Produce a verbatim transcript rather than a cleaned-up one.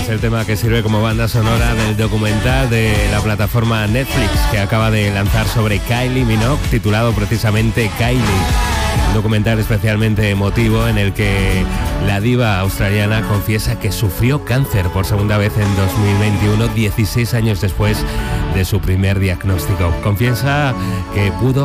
Es el tema que sirve como banda sonora del documental de la plataforma Netflix que acaba de lanzar sobre Kylie Minogue, titulado precisamente Kylie. Un documental especialmente emotivo en el que la diva australiana confiesa que sufrió cáncer por segunda vez en dos mil veintiuno, dieciséis años después de su primer diagnóstico. Confiesa que pudo